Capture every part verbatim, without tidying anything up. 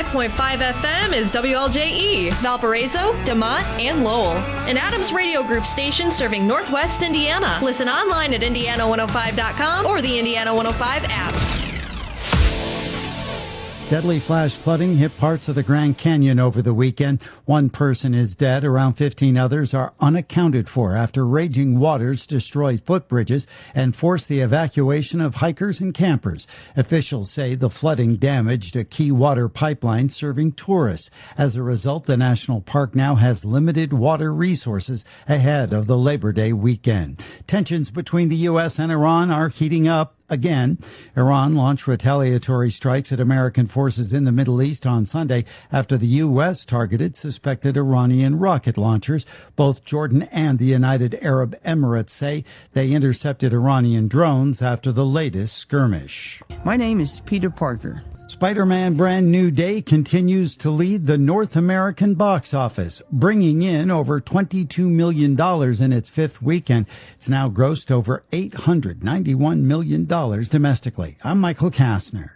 five point five F M is W L J E, Valparaiso, DeMont, and Lowell. An Adams Radio Group station serving Northwest Indiana. Listen online at indiana one oh five dot com or the Indiana one oh five app. Deadly flash flooding hit parts of the Grand Canyon over the weekend. One person is dead. Around fifteen others are unaccounted for after raging waters destroyed footbridges and forced the evacuation of hikers and campers. Officials say the flooding damaged a key water pipeline serving tourists. As a result, the national park now has limited water resources ahead of the Labor Day weekend. Tensions between the U S and Iran are heating up. Again, Iran launched retaliatory strikes at American forces in the Middle East on Sunday after the U S targeted suspected Iranian rocket launchers. Both Jordan and the United Arab Emirates say they intercepted Iranian drones after the latest skirmish. My name is Peter Parker. Spider-Man Brand New Day continues to lead the North American box office, bringing in over twenty-two million dollars in its fifth weekend. It's now grossed over eight hundred ninety-one million dollars domestically. I'm Michael Kastner.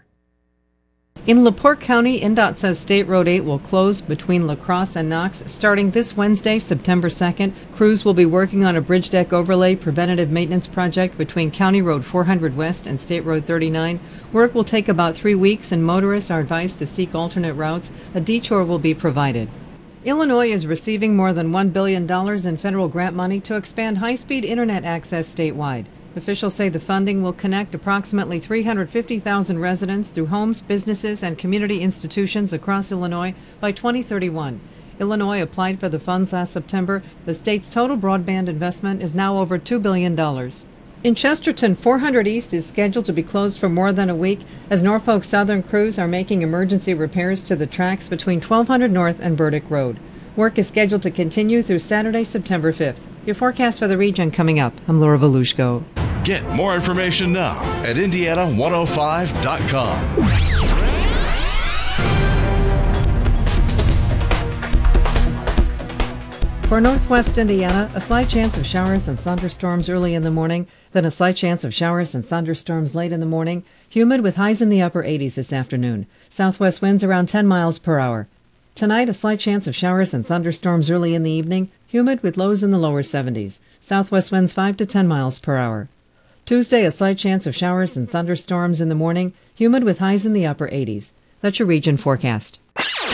In LaPorte County, INDOT says State Road eight will close between La Crosse and Knox starting this Wednesday, September second. Crews will be working on a bridge deck overlay preventative maintenance project between County Road four hundred West and State Road thirty-nine. Work will take about three weeks, and motorists are advised to seek alternate routes. A detour will be provided. Illinois is receiving more than one billion dollars in federal grant money to expand high-speed internet access statewide. Officials say the funding will connect approximately three hundred fifty thousand residents through homes, businesses, and community institutions across Illinois by twenty thirty-one. Illinois applied for the funds last September. The state's total broadband investment is now over two billion dollars. In Chesterton, four hundred East is scheduled to be closed for more than a week as Norfolk Southern crews are making emergency repairs to the tracks between twelve hundred North and Burdick Road. Work is scheduled to continue through Saturday, September fifth. Your forecast for the region coming up. I'm Laura Volushko. Get more information now at indiana one oh five dot com. For northwest Indiana, a slight chance of showers and thunderstorms early in the morning, then a slight chance of showers and thunderstorms late in the morning. Humid with highs in the upper eighties this afternoon. Southwest winds around ten miles per hour. Tonight, a slight chance of showers and thunderstorms early in the evening. Humid with lows in the lower seventies. Southwest winds five to ten miles per hour. Tuesday, a slight chance of showers and thunderstorms in the morning. Humid with highs in the upper eighties. That's your region forecast.